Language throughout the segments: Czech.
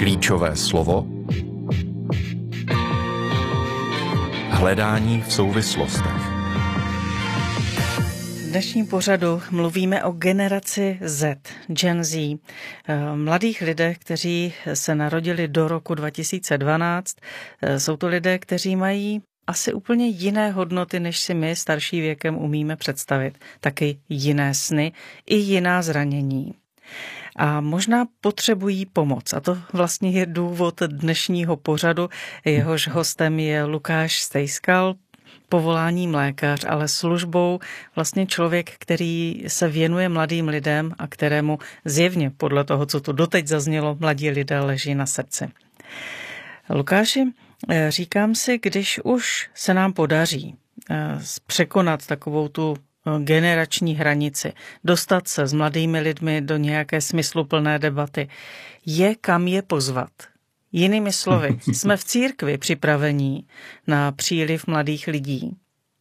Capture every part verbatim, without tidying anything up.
Klíčové slovo hledání v souvislostech. V dnešním pořadu mluvíme o generaci Z, Gen Z, mladých lidech, kteří se narodili do roku dva tisíce dvanáct. Jsou to lidé, kteří mají asi úplně jiné hodnoty, než si my starší věkem umíme představit. Taky jiné sny i jiná zranění. A možná potřebují pomoc. A to vlastně je důvod dnešního pořadu. Jehož hostem je Lukáš Stejskal, povoláním lékař, ale službou vlastně člověk, který se věnuje mladým lidem a kterému zjevně, podle toho, co tu doteď zaznělo, mladí lidé leží na srdci. Lukáši, říkám si, když už se nám podaří překonat takovou tu generační hranici, dostat se s mladými lidmi do nějaké smysluplné debaty, je kam je pozvat. Jinými slovy, jsme v církvi připravení na příliv mladých lidí?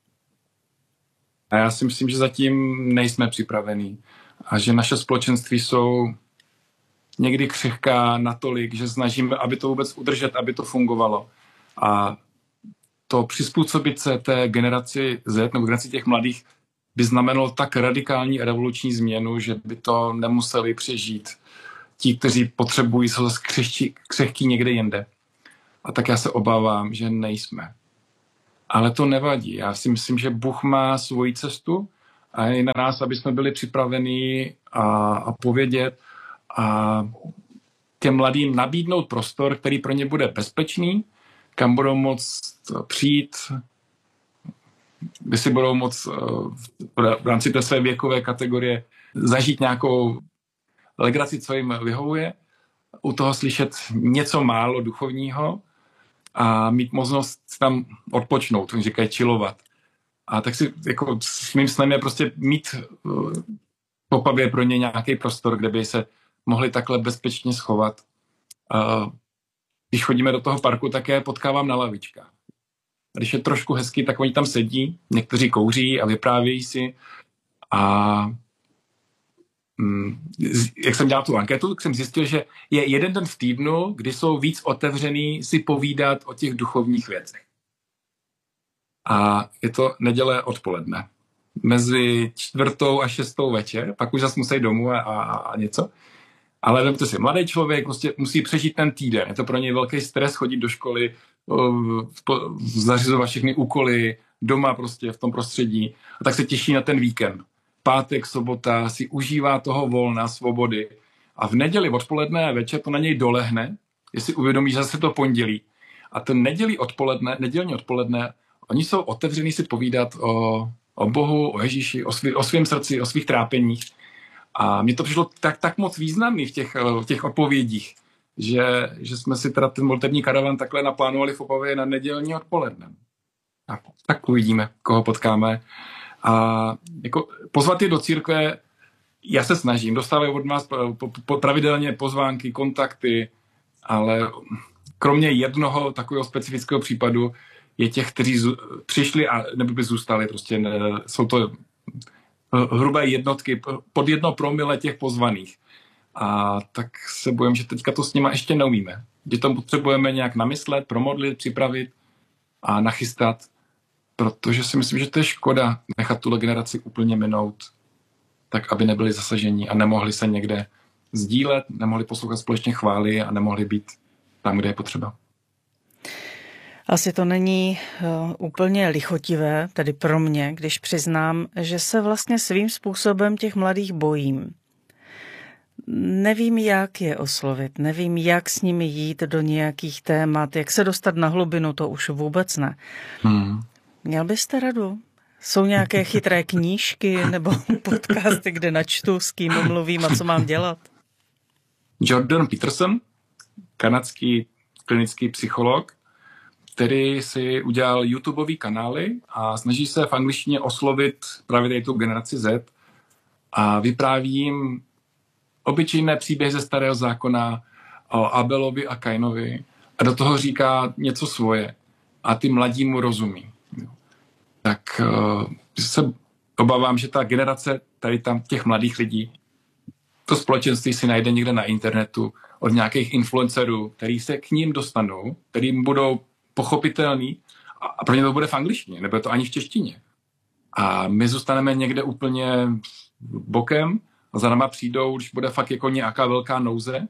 A já si myslím, že zatím nejsme připravení a že naše společenství jsou někdy křehká natolik, že snažíme, aby to vůbec udržet, aby to fungovalo. A to přizpůsobit se té generaci Z nebo generaci těch mladých by znamenalo tak radikální a revoluční změnu, že by to nemuseli přežít ti, kteří potřebují, jsou zase křehčí, křehký někde jinde. A tak já se obávám, že nejsme. Ale to nevadí. Já si myslím, že Bůh má svoji cestu a je na nás, aby jsme byli připraveni a, a povědět a těm mladým nabídnout prostor, který pro ně bude bezpečný, kam budou moct přijít, kde si budou moct v rámci té své věkové kategorie zažít nějakou legraci, co jim vyhovuje, u toho slyšet něco málo duchovního a mít možnost tam odpočnout, oni říkají chillovat. A tak si jako s mým snem je prostě mít v Opavě pro ně nějaký prostor, kde by se mohli takhle bezpečně schovat. A když chodíme do toho parku, tak je potkávám na lavičkách. Když je trošku hezky, tak oni tam sedí, někteří kouří a vyprávějí si. A jak jsem dělal tu anketu, tak jsem zjistil, že je jeden den v týdnu, kdy jsou víc otevřený si povídat o těch duchovních věcech. A je to neděle odpoledne. Mezi čtvrtou a šestou večer, pak už zase musí domů a, a, a něco. Ale vemte si, mladý člověk prostě musí přežít ten týden. Je to pro něj velký stres chodit do školy, zařizovat všechny úkoly, doma prostě v tom prostředí. A tak se těší na ten víkend. Pátek, sobota si užívá toho volna, svobody. A v neděli odpoledne a večer to na něj dolehne, jestli uvědomí, že zase to pondělí. A ten nedělí odpoledne, nedělní odpoledne, oni jsou otevření si povídat o, o Bohu, o Ježíši, o, svý, o svém srdci, o svých trápeních. A mně to přišlo tak, tak moc významný v těch, v těch odpovědích, že, že jsme si teda ten modlitební karavan takhle naplánovali v Opavě na nedělní odpoledne. A tak uvidíme, koho potkáme. A jako pozvat je do církve, já se snažím, dostávají od nás pravidelně pozvánky, kontakty, ale kromě jednoho takového specifického případu je těch, kteří přišli a nebo by zůstali, prostě ne, jsou to hrubé jednotky, pod jedno promile těch pozvaných. A tak se bojím, že teďka to s nima ještě neumíme. Že to potřebujeme nějak namyslet, promodlit, připravit a nachystat, protože si myslím, že to je škoda nechat tuhle generaci úplně minout, tak aby nebyli zasaženi a nemohli se někde sdílet, nemohli poslouchat společně chvály a nemohli být tam, kde je potřeba. Asi to není uh, úplně lichotivé, tedy pro mě, když přiznám, že se vlastně svým způsobem těch mladých bojím. Nevím, jak je oslovit, nevím, jak s nimi jít do nějakých témat, jak se dostat na hlubinu, to už vůbec ne. Hmm. Měl byste radu? Jsou nějaké chytré knížky nebo podcasty, kde načtu, s kým mluvím a co mám dělat? Jordan Peterson, kanadský klinický psycholog, který si udělal YouTubeový kanály a snaží se v angličtině oslovit právě tady tu generaci Z a vypráví jim obyčejné příběhy ze Starého zákona o Abelovi a Kainovi a do toho říká něco svoje a ty mladí mu rozumí. Tak uh, se obávám, že ta generace tady tam těch mladých lidí To společenství si najde někde na internetu od nějakých influencerů, který se k ním dostanou, kterým budou pochopitelný a pro ně to bude v angličtině, nebude to ani v češtině. A my zůstaneme někde úplně bokem a za náma přijdou, když bude fakt jako nějaká velká nouze.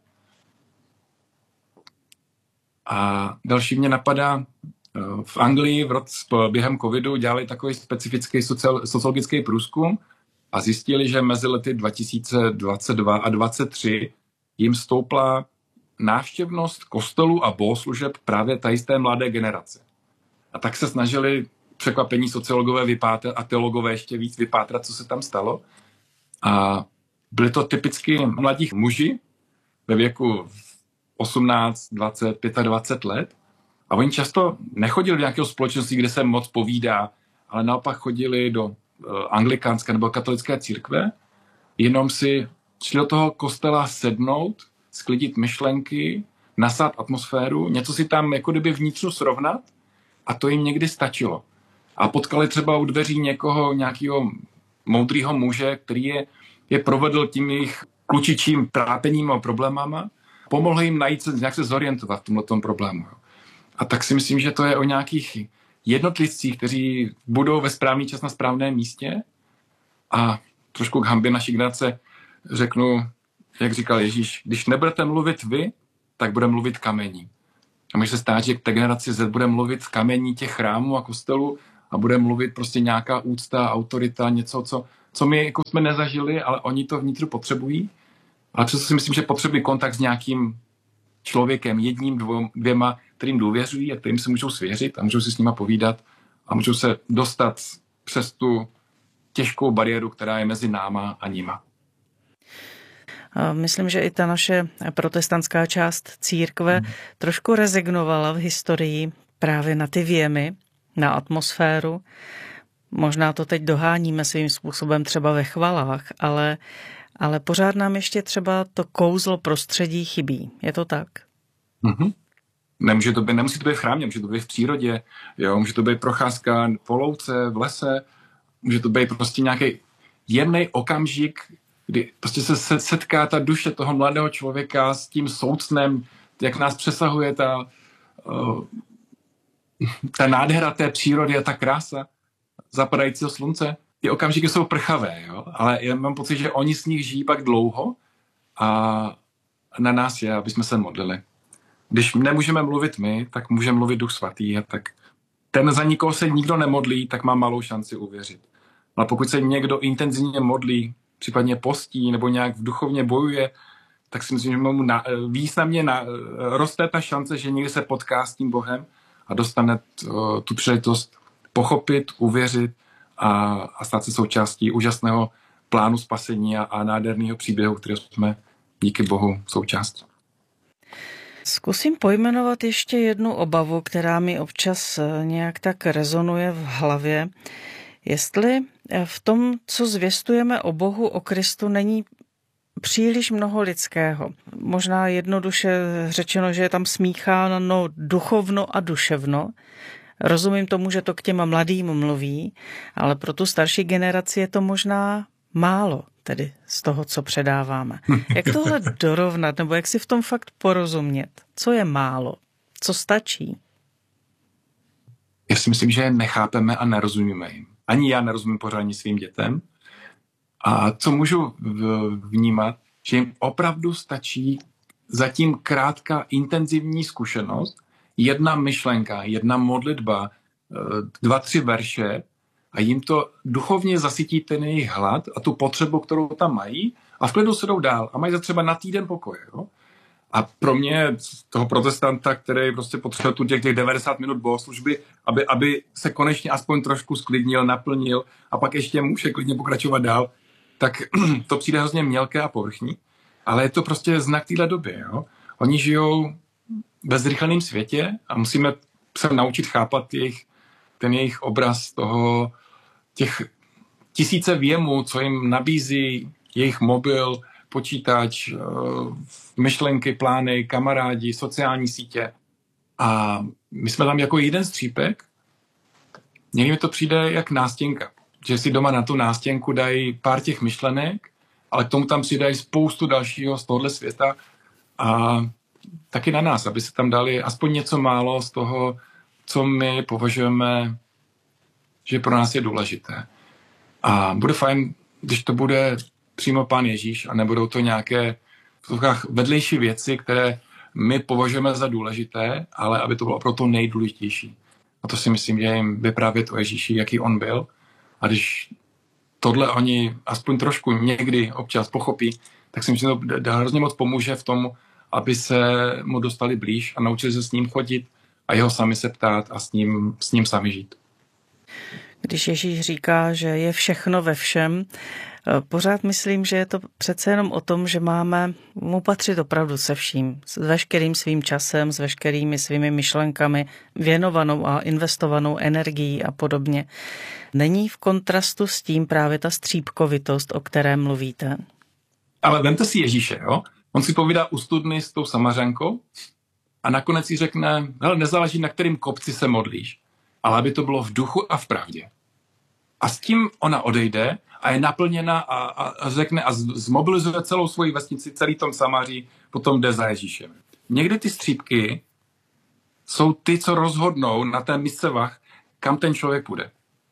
A další mě napadá, v Anglii v roce, během covidu dělali takový specifický sociologický průzkum a zjistili, že mezi lety dva tisíce dvacet dva a dvacet tři jim stoupla návštěvnost kostelů a bohoslužeb právě tady z té mladé generace. A tak se snažili překvapení sociologové vypátrat a teologové ještě víc vypátrat, co se tam stalo. A byli to typicky mladí muži ve věku osmnáct, dvacet, dvacet pět let. A oni často nechodili do nějakého společenství, kde se moc povídá, ale naopak chodili do uh, anglikánské nebo katolické církve, jenom si šli do toho kostela sednout, sklidit myšlenky, nasát atmosféru, něco si tam jako kdyby vnitřu srovnat a to jim někdy stačilo. A potkali třeba u dveří někoho, nějakého moudrýho muže, který je, je provedl tím jejich klučičím trápením a problémama, pomohl jim najít se, nějak se zorientovat v tomto problému. A tak si myslím, že to je o nějakých jednotlivcích, kteří budou ve správný čas na správném místě. A trošku k hanbě naší generace řeknu, jak říkal Ježíš, když nebudete mluvit vy, tak bude mluvit kamení. A může se stát, že k té generaci Z bude mluvit kamení těch chrámů a kostelů a bude mluvit prostě nějaká úcta, autorita, něco, co, co my jako jsme nezažili, ale oni to vnitřu potřebují. Ale přesto si myslím, že potřebují kontakt s nějakým člověkem, jedním, dvou, dvěma, kterým důvěřují a kterým se můžou svěřit a můžou si s nima povídat a můžou se dostat přes tu těžkou bariéru, která je mezi náma a nima. Myslím, že i ta naše protestantská část církve hmm. trošku rezignovala v historii právě na ty věmy, na atmosféru. Možná to teď doháníme svým způsobem třeba ve chvalách, ale, ale pořád nám ještě třeba to kouzlo prostředí chybí. Je to tak? Mm-hmm. Nemůže to být, nemusí to být v chrámě, může to být v přírodě, jo? Může to být procházka po louce, v lese, může to být prostě nějaký jemný okamžik, kdy prostě se setká ta duše toho mladého člověka s tím soucnem, jak nás přesahuje ta, uh, ta nádhera té přírody a ta krása zapadajícího slunce. Ty okamžiky jsou prchavé, jo? Ale já mám pocit, že oni s nich žijí pak dlouho a na nás je, aby jsme se modlili. Když nemůžeme mluvit my, tak může mluvit Duch Svatý a tak ten, za nikoho se nikdo nemodlí, tak má malou šanci uvěřit. Ale pokud se někdo intenzivně modlí, případně postí nebo nějak v duchovně bojuje, tak si myslím, že mu na, významně na, roste ta šance, že někdy se potká s tím Bohem a dostane t, tu příležitost pochopit, uvěřit a, a stát se součástí úžasného plánu spasení a, a nádherného příběhu, který jsme díky Bohu součástí. Zkusím pojmenovat ještě jednu obavu, která mi občas nějak tak rezonuje v hlavě. Jestli v tom, co zvěstujeme o Bohu, o Kristu, není příliš mnoho lidského. Možná jednoduše řečeno, že je tam smícháno duchovno a duševno. Rozumím tomu, že to k těm mladým mluví, ale pro tu starší generaci je to možná málo, tedy z toho, co předáváme. Jak tohle dorovnat, nebo jak si v tom fakt porozumět? Co je málo? Co stačí? Já si myslím, že nechápeme a nerozumíme jim. Ani já nerozumím pořádně svým dětem. A co můžu vnímat, že jim opravdu stačí zatím krátká intenzivní zkušenost, jedna myšlenka, jedna modlitba, dva, tři verše a jim to duchovně zasytí ten jejich hlad a tu potřebu, kterou tam mají a v klidu se jdou dál a mají za třeba na týden pokoje. Jo? A pro mě, toho protestanta, který prostě potřebuje tu těch, těch devadesát minut bohoslužby, aby, aby se konečně aspoň trošku sklidnil, naplnil a pak ještě může klidně pokračovat dál, tak to přijde hrozně mělké a povrchní. Ale je to prostě znak téhle doby. Jo? Oni žijou ve zrychleném světě a musíme se naučit chápat jejich, ten jejich obraz toho, těch tisíce věmů, co jim nabízí jejich mobil, počítač, myšlenky, plány, kamarádi, sociální sítě. A my jsme tam jako jeden střípek. Někdy mi to přijde jak nástěnka. Že si doma na tu nástěnku dají pár těch myšlenek ale k tomu tam přidají spoustu dalšího z tohohle světa a taky na nás, aby se tam dali aspoň něco málo z toho, co my považujeme, že pro nás je důležité. A bude fajn, když to bude přímo Pán Ježíš a nebudou to nějaké vedlejší věci, které my považujeme za důležité, ale aby to bylo pro to nejdůležitější. A to si myslím, že jim vyprávět o Ježíši, jaký on byl. A když tohle oni aspoň trošku někdy občas pochopí, tak si myslím, že to hrozně moc pomůže v tom, aby se mu dostali blíž a naučili se s ním chodit a jeho sami se ptát a s ním, s ním sami žít. Když Ježíš říká, že je všechno ve všem, pořád myslím, že je to přece jenom o tom, že máme mu patřit opravdu se vším, s veškerým svým časem, s veškerými svými myšlenkami, věnovanou a investovanou energií a podobně. Není v kontrastu s tím právě ta střípkovitost, o které mluvíte? Ale vemte si Ježíše, jo? On si povídá u studny s tou Samařankou a nakonec si řekne, hele, nezáleží, na kterým kopci se modlíš, ale aby to bylo v duchu a v pravdě. A s tím ona odejde a je naplněna a, a, a řekne a zmobilizuje celou svoji vesnici, celý tom Samaří, potom jde za Ježíšem. Někdy ty střípky jsou ty, co rozhodnou na té misce vah, kam ten člověk půjde.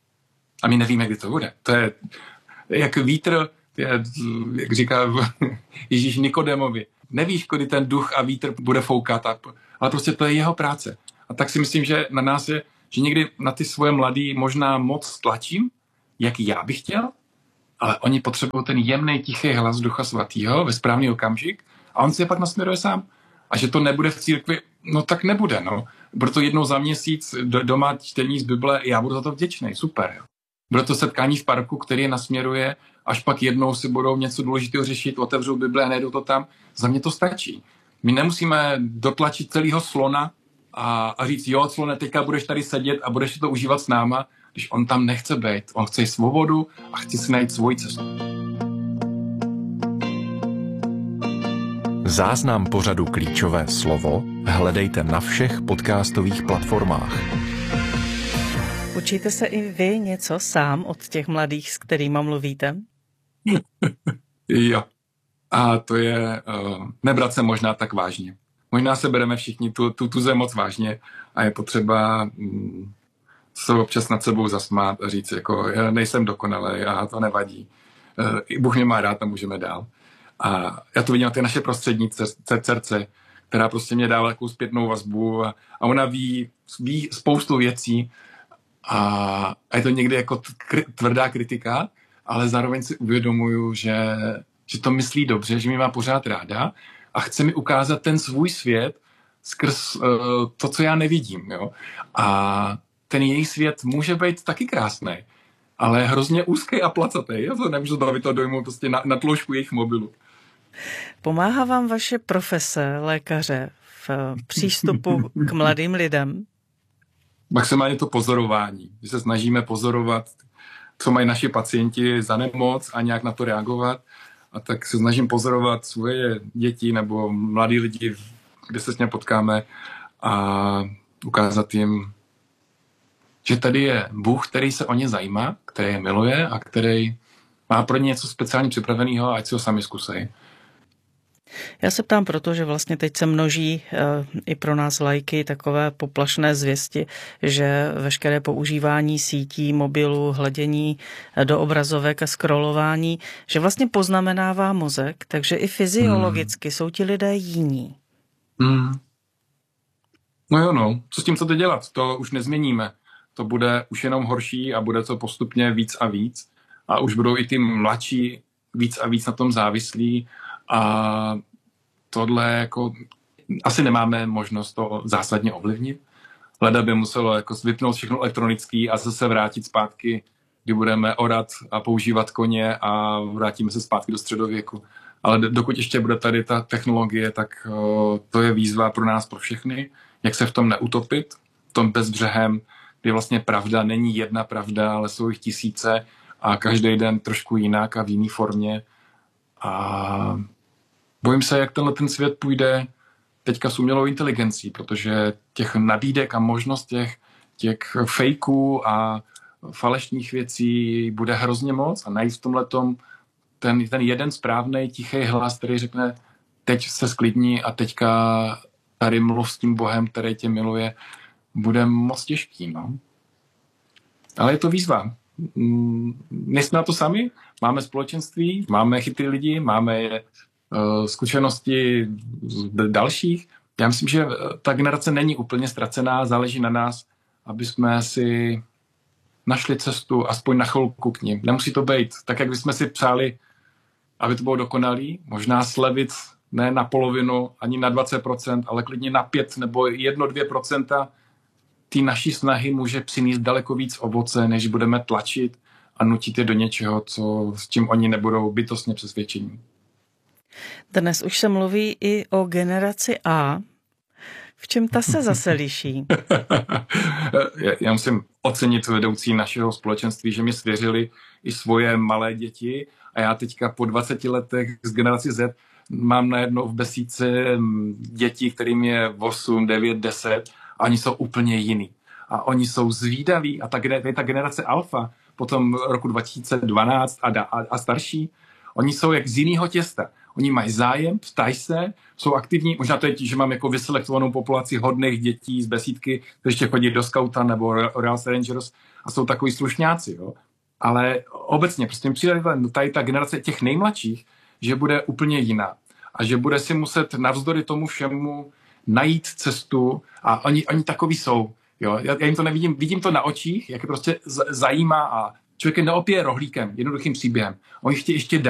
A my nevíme, kdy to bude. To je jak vítr, je, jak říká Ježíš Nikodémovi. Nevíš, kdy ten duch a vítr bude foukat, ale prostě to je jeho práce. A tak si myslím, že na nás je, že někdy na ty svoje mladý možná moc tlačím, jak já bych chtěl, ale oni potřebují ten jemný, tichý hlas Ducha Svatého ve správný okamžik a on si je pak nasměruje sám. A že to nebude v církvi, no tak nebude, no. Bude to jednou za měsíc do, doma čtení z Bible, já budu za to vděčný, super. Jo. Bude to setkání v parku, který je nasměruje, až pak jednou si budou něco důležitého řešit, otevřou Bible a najdou to tam. Za mě to stačí. My nemusíme dotlačit celého slona a, a říct, jo, slone, teďka budeš tady sedět a budeš to užívat s náma, když on tam nechce být. On chce svobodu a chce si najít svoji cestu. Záznam pořadu Klíčové slovo hledejte na všech podcastových platformách. Učíte se i vy něco sám od těch mladých, s kterými mluvíte? Jo. A to je uh, nebrat se možná tak vážně. Možná se bereme všichni tu, tu, tu zem moc vážně a je potřeba mm, se občas nad sebou zasmát a říct, jako já nejsem dokonalý a to nevadí. Uh, Bůh mě má rád a můžeme dál. A já to vidím na té naše prostřední dcerce, která prostě mě dává takovou zpětnou vazbu a, a ona ví, ví spoustu věcí a, a je to někdy jako tvrdá kritika, ale zároveň si uvědomuju, že, že to myslí dobře, že mě má pořád ráda a chce mi ukázat ten svůj svět skrz uh, to, co já nevidím. Jo? A ten její svět může být taky krásný, ale hrozně úzký a placatý. Já to nemůžu zbavit toho dojmu prostě na, na tloušku jejich mobilu. Pomáhá vám vaše profese lékaře v přístupu k mladým lidem? Maximálně to pozorování. Že se snažíme pozorovat, co mají naši pacienti za nemoc a nějak na to reagovat. A tak se snažím pozorovat svoje děti nebo mladí lidi, kde se s ním potkáme a ukázat jim, že tady je Bůh, který se o ně zajímá, který je miluje a který má pro ně něco speciálně připraveného, ať si ho sami zkusejí. Já se ptám proto, že vlastně teď se množí e, i pro nás lajky takové poplašné zvěsti, že veškeré používání sítí, mobilů, hledění do obrazovek a scrollování, že vlastně poznamenává mozek, takže i fyziologicky hmm. jsou ti lidé jiní. Hmm. No jo, no. Co s tím chcete dělat? To už nezměníme. To bude už jenom horší a bude to postupně víc a víc. A už budou i ty mladší víc a víc na tom závislí. A tohle jako asi nemáme možnost to zásadně ovlivnit. Leda by muselo jako vypnout všechno elektronický a zase vrátit zpátky, kdy budeme orat a používat koně a vrátíme se zpátky do středověku. Ale dokud ještě bude tady ta technologie, tak o, to je výzva pro nás, pro všechny, jak se v tom neutopit, v tom bezbřehem, kdy vlastně pravda není jedna pravda, ale jsou jich tisíce a každý den trošku jinak a v jiné formě. A bojím se, jak tenhle ten svět půjde teďka s umělou inteligencí, protože těch nabídek a možnost těch, těch fejků a falešných věcí bude hrozně moc a najít v tomhletom ten, ten jeden správný tichý hlas, který řekne, teď se sklidni a teďka tady mluv s tím Bohem, který tě miluje, bude moc těžký, no. Ale je to výzva. Nejsme na to sami, máme společenství, máme chytrý lidi, máme uh, zkušenosti dalších. Já myslím, že ta generace není úplně ztracená, záleží na nás, aby jsme si našli cestu aspoň na chvilku k nim. Nemusí to být tak, jak bychom si přáli, aby to bylo dokonalý. Možná slevit ne na polovinu, ani na dvacet procent, ale klidně na pět nebo jedno, dvě procenta. Ty naší snahy může přinést daleko víc ovoce, než budeme tlačit a nutit je do něčeho, co, s čím oni nebudou bytostně přesvědčení. Dnes už se mluví i o generaci A. V čem ta se zase liší? Já musím ocenit vedoucí našeho společenství, že mi svěřili i svoje malé děti a já teďka po dvaceti letech z generaci Z mám najednou v besídce děti, kterým je osm, devět, deset a oni jsou úplně jiný. A oni jsou zvídaví a ta, ta generace alfa potom roku dva tisíce dvanáct a, da, a, a starší, oni jsou jak z jiného těsta. Oni mají zájem, ptají se, jsou aktivní. Možná to je tím, že mám jako vyselektovanou populaci hodných dětí z besídky, kteří ještě chodí do Skauta nebo Royal Rangers a jsou takový slušňáci. Jo? Ale obecně prostě mi přijde tady ta generace těch nejmladších, že bude úplně jiná. A že bude si muset navzdory tomu všemu najít cestu a oni, oni takový jsou. Jo? Já, já jim to nevidím, vidím to na očích, jak je prostě zajímá a člověk je neopije rohlíkem, jednoduchým příběhem. Oni chtějí ještě dál.